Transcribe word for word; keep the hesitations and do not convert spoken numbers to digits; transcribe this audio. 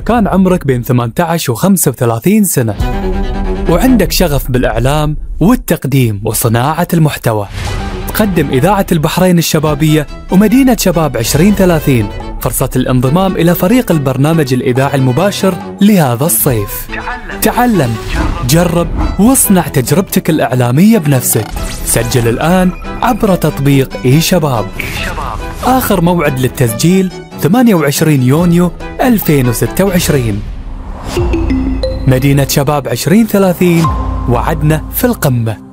كان عمرك بين ثمانية عشر وخمسة وثلاثين سنة وعندك شغف بالإعلام والتقديم وصناعة المحتوى، تقدم إذاعة البحرين الشبابية ومدينة شباب عشرين ثلاثين فرصة الانضمام إلى فريق البرنامج الإذاعي المباشر لهذا الصيف. تعلم، جرب، واصنع تجربتك الإعلامية بنفسك. سجل الآن عبر تطبيق إي شباب. آخر موعد للتسجيل ثمانية وعشرين يونيو ألفين وستة وعشرين. مدينة شباب عشرين ثلاثين، وعدنا في القمة.